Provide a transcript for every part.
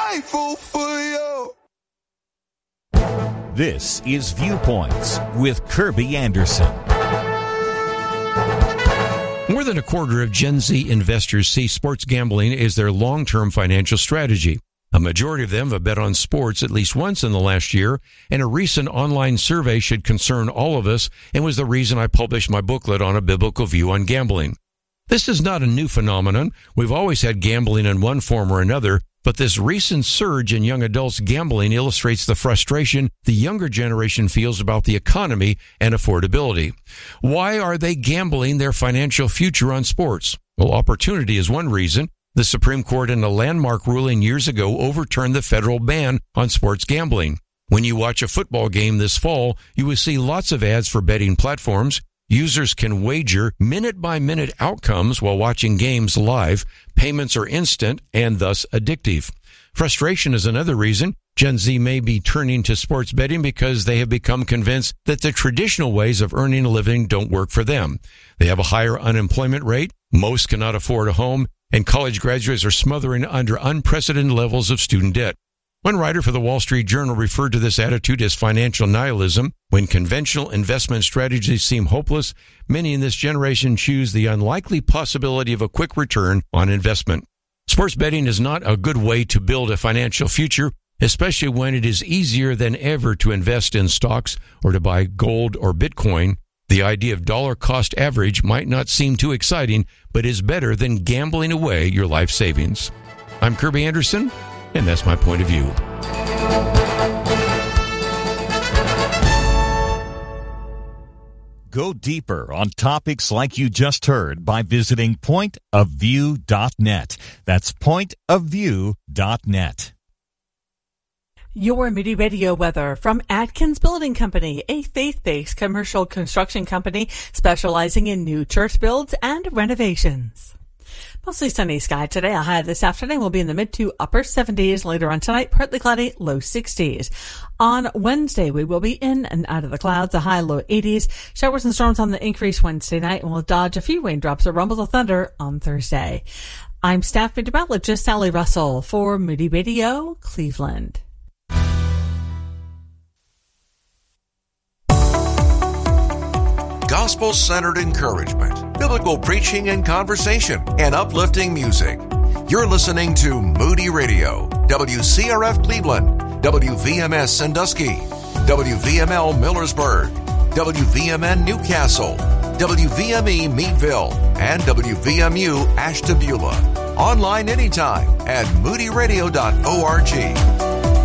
grateful for you. This is Viewpoints with Kirby Anderson. More than a quarter of Gen Z investors see sports gambling as their long-term financial strategy. A majority of them have bet on sports at least once in the last year, and a recent online survey should concern all of us and was the reason I published my booklet on a biblical view on gambling. This is not a new phenomenon. We've always had gambling in one form or another, but this recent surge in young adults gambling illustrates the frustration the younger generation feels about the economy and affordability. Why are they gambling their financial future on sports? Well, opportunity is one reason. The Supreme Court in a landmark ruling years ago overturned the federal ban on sports gambling. When you watch a football game this fall, you will see lots of ads for betting platforms. Users can wager minute-by-minute outcomes while watching games live. Payments are instant and thus addictive. Frustration is another reason. Gen Z may be turning to sports betting because they have become convinced that the traditional ways of earning a living don't work for them. They have a higher unemployment rate, most cannot afford a home, and college graduates are smothering under unprecedented levels of student debt. One writer for the Wall Street Journal referred to this attitude as financial nihilism. When conventional investment strategies seem hopeless, many in this generation choose the unlikely possibility of a quick return on investment. Sports betting is not a good way to build a financial future, especially when it is easier than ever to invest in stocks or to buy gold or Bitcoin. The idea of dollar cost average might not seem too exciting, but is better than gambling away your life savings. I'm Kirby Anderson, and that's my point of view. Go deeper on topics like you just heard by visiting pointofview.net. That's pointofview.net. Your Moody Radio weather from Atkins Building Company, a faith-based commercial construction company specializing in new church builds and renovations. Mostly sunny sky today. A high this afternoon will be in the mid to upper 70s. Later on tonight, partly cloudy, low 60s. On Wednesday, we will be in and out of the clouds, a high low 80s. Showers and storms on the increase Wednesday night, and we'll dodge a few raindrops or rumbles of thunder on Thursday. I'm staff meteorologist Sally Russell for Moody Radio, Cleveland. Gospel-centered encouragement, biblical preaching and conversation, and uplifting music. You're listening to Moody Radio, WCRF Cleveland, WVMS Sandusky, WVML Millersburg, WVMN Newcastle, WVME Meadville, and WVMU Ashtabula. Online anytime at moodyradio.org.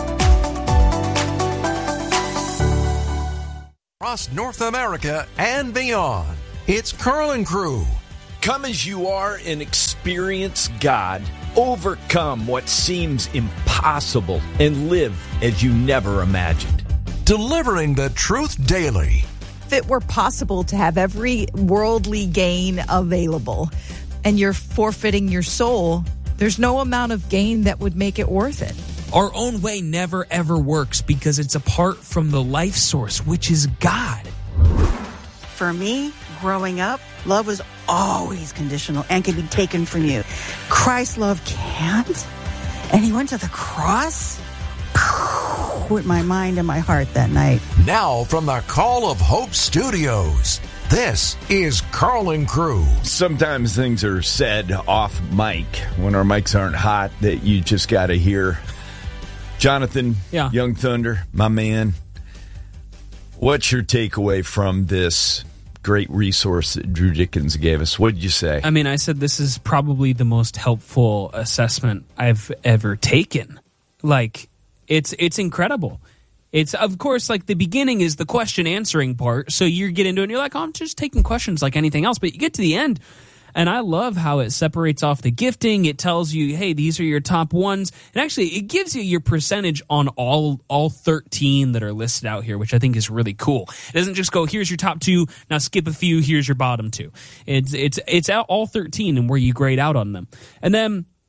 Across North America and beyond, it's Carlin Crew. Come as you are and experience God. Overcome what seems impossible and live as you never imagined. Delivering the truth daily. If it were possible to have every worldly gain available and you're forfeiting your soul, there's no amount of gain that would make it worth it. Our own way never, ever works because it's apart from the life source, which is God. For me, growing up, love was always conditional and could be taken from you. Christ's love can't. And he went to the cross with my mind and my heart that night. Now from the Call of Hope Studios, this is Carlin Crew. Sometimes things are said off mic when our mics aren't hot that you just got to hear. Jonathan, Young Thunder, my man, what's your takeaway from this great resource that Drew Dickens gave us? What did you say? I mean, I said this is probably the most helpful assessment I've ever taken. Like, it's incredible. It's, of course, like the beginning is the question answering part. So you get into it and you're like, oh, I'm just taking questions like anything else. But you get to the end, and I love how it separates off the gifting. It tells you, hey, these are your top ones. And actually, it gives you your percentage on all 13 that are listed out here, which I think is really cool. It doesn't just go, here's your top 2, now skip a few, here's your bottom 2. It's out all 13 and where you grade out on them. And then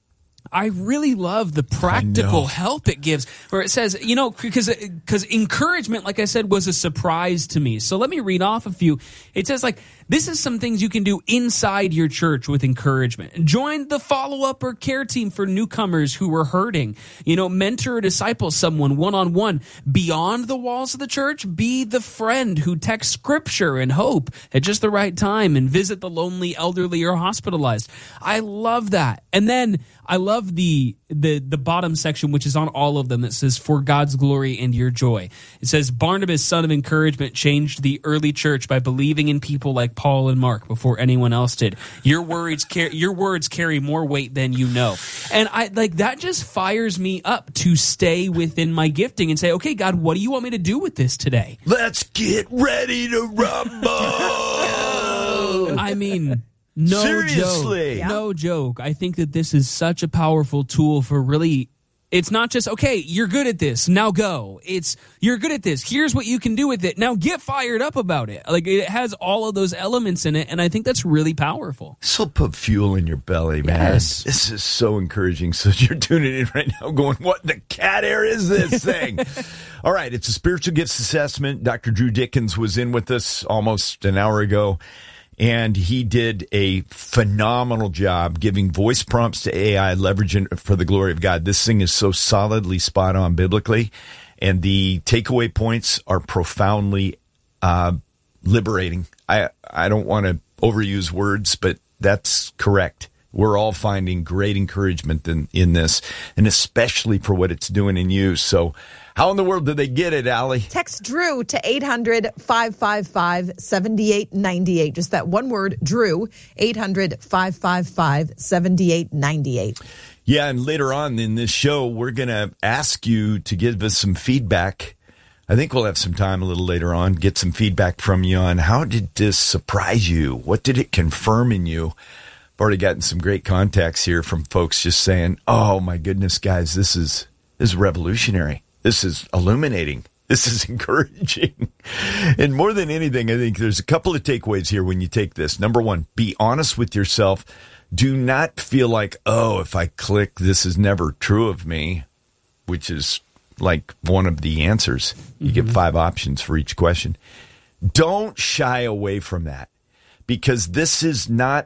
I really love the practical help it gives, where it says, because encouragement, like I said, was a surprise to me. So let me read off a few. It says, this is some things you can do inside your church with encouragement. Join the follow-up or care team for newcomers who are hurting. Mentor or disciple someone one-on-one. Beyond the walls of the church, be the friend who texts scripture and hope at just the right time and visit the lonely, elderly, or hospitalized. I love that. And then I love the bottom section, which is on all of them, that says, for God's glory and your joy. It says, Barnabas, son of encouragement, changed the early church by believing in people like Paul and Mark before anyone else did. Your words carry more weight than you know. And that just fires me up to stay within my gifting and say, okay, God, what do you want me to do with this today? Let's get ready to rumble. I mean, no Seriously. joke. No joke. I think that this is such a powerful tool for really, it's not just, okay, you're good at this, now go. It's, you're good at this, here's what you can do with it, now get fired up about it. It has all of those elements in it, and I think that's really powerful. This will put fuel in your belly, man. Yes. This is so encouraging. So you're tuning in right now going, what in the cat air is this thing? All right, it's a spiritual gifts assessment. Dr. Drew Dickens was in with us almost an hour ago. And he did a phenomenal job giving voice prompts to AI, leveraging it for the glory of God. This thing is so solidly spot on biblically. And the takeaway points are profoundly liberating. I don't want to overuse words, but that's correct. We're all finding great encouragement in this, and especially for what it's doing in you. So how in the world did they get it, Allie? Text Drew to 800-555-7898. Just that one word, Drew, 800-555-7898. Yeah, and later on in this show, we're going to ask you to give us some feedback. I think we'll have some time a little later on, get some feedback from you on how did this surprise you? What did it confirm in you? I've already gotten some great contacts here from folks just saying, oh, my goodness, guys, this is revolutionary. This is illuminating. This is encouraging. And more than anything, I think there's a couple of takeaways here when you take this. Number one, be honest with yourself. Do not feel like, oh, if I click, this is never true of me, which is like one of the answers. You get 5 options for each question. Don't shy away from that, because this is not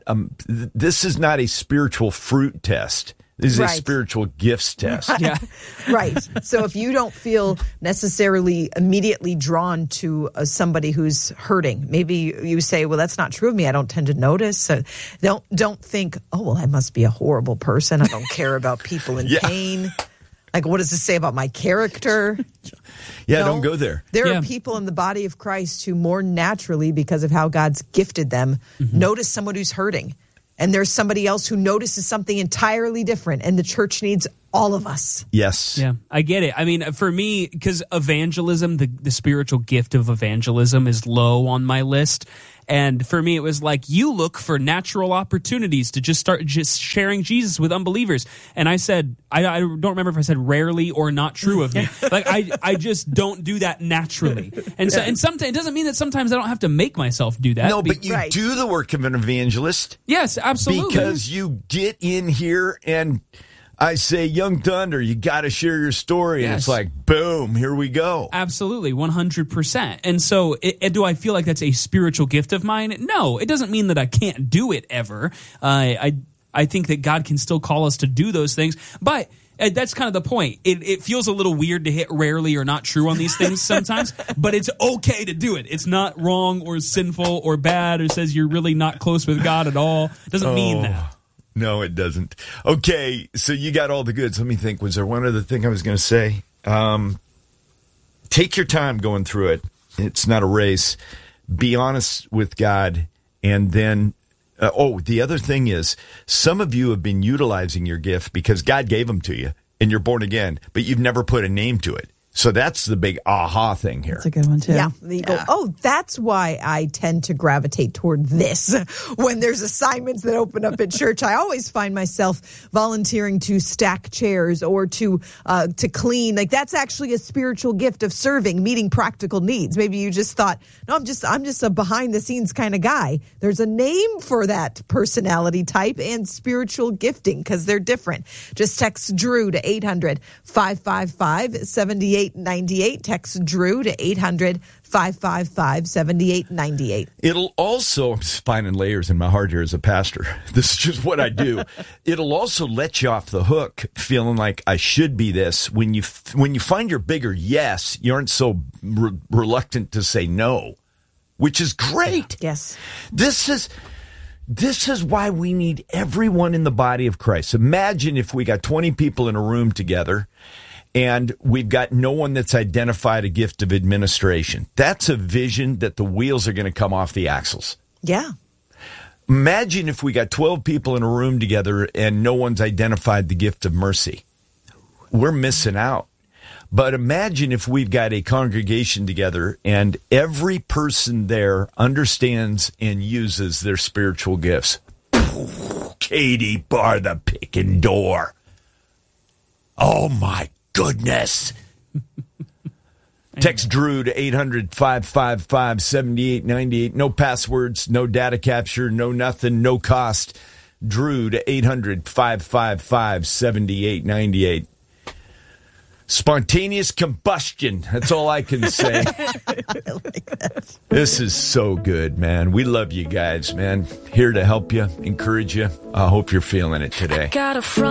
a spiritual fruit test. This is a spiritual gifts test. Yeah. Right. So if you don't feel necessarily immediately drawn to somebody who's hurting, maybe you say, well, that's not true of me. I don't tend to notice. So don't think, oh, well, I must be a horrible person. I don't care about people in pain. What does this say about my character? Yeah, don't go there. There are people in the body of Christ who more naturally, because of how God's gifted them, notice someone who's hurting. And there's somebody else who notices something entirely different, and the church needs all of us. Yes. Yeah, I get it. I mean, for me, because evangelism, the spiritual gift of evangelism is low on my list. And for me, it was like, you look for natural opportunities to just start just sharing Jesus with unbelievers. And I said, I don't remember if I said rarely or not true of me. I just don't do that naturally. And so, and sometimes it doesn't mean that sometimes I don't have to make myself do that. No, but you do the work of an evangelist. Yes, absolutely. Because you get in here and I say, Young Thunder, you got to share your story. And it's like, boom, here we go. Absolutely, 100%. And so do I feel like that's a spiritual gift of mine? No, it doesn't mean that I can't do it ever. I think that God can still call us to do those things. But that's kind of the point. It feels a little weird to hit rarely or not true on these things sometimes, but it's okay to do it. It's not wrong or sinful or bad or says you're really not close with God at all. It doesn't mean that. No, it doesn't. Okay, so you got all the goods. Let me think. Was there one other thing I was going to say? Take your time going through it. It's not a race. Be honest with God. And then, the other thing is, some of you have been utilizing your gift because God gave them to you and you're born again, but you've never put a name to it. So that's the big aha thing here. That's a good one, too. Yeah. You go, oh, that's why I tend to gravitate toward this. When there's assignments that open up at church, I always find myself volunteering to stack chairs or to clean. Like, that's actually a spiritual gift of serving, meeting practical needs. Maybe you just thought, no, I'm just a behind the scenes kind of guy. There's a name for that personality type and spiritual gifting because they're different. Just text Drew to 800-555-7898. Text Drew to 800-555-7898. It'll also, finding layers in my heart here as a pastor. This is just what I do. It'll also let you off the hook, feeling like I should be this. When you find your bigger yes, you aren't so reluctant to say no, which is great. Yes. This is why we need everyone in the body of Christ. Imagine if we got 20 people in a room together and we've got no one that's identified a gift of administration. That's a vision that the wheels are going to come off the axles. Yeah. Imagine if we got 12 people in a room together and no one's identified the gift of mercy. We're missing out. But imagine if we've got a congregation together and every person there understands and uses their spiritual gifts. Katie, bar the picking door. Oh, my goodness. Text Drew to 800-555-7898. No passwords, no data capture, no nothing, no cost. Drew to 800-555-7898. Spontaneous combustion. That's all I can say. I like that. This is so good, man. We love you guys, man. Here to help you, encourage you. I hope you're feeling it today. Got a front